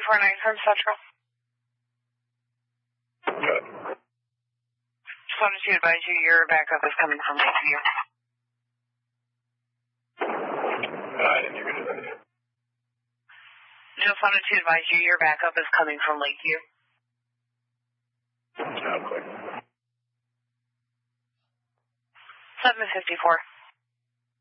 349 from Central. Good. Just wanted to advise you your backup is coming from Lakeview. I didn't hear it. Just wanted to advise you your backup is coming from Lakeview. Okay. 754.